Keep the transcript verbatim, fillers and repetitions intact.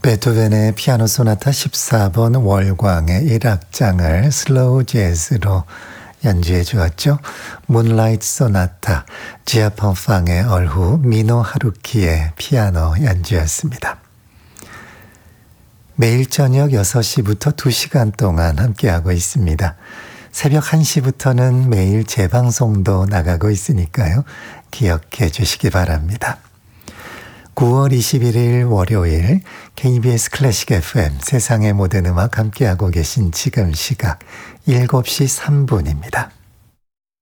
베토벤의 피아노 소나타 십사 번 월광의 일 악장을 슬로우 재즈로 연주해 주었죠. 문라이트 소나타, 지아펑팡의 얼후, 미노 하루키의 피아노 연주였습니다. 매일 저녁 여섯 시부터 두 시간 동안 함께하고 있습니다. 새벽 한 시부터는 매일 재방송도 나가고 있으니까요. 기억해 주시기 바랍니다. 구월 이십일일 월요일 케이비에스 클래식 에프엠 세상의 모든 음악 함께하고 계신 지금 시각 일곱 시 삼 분입니다.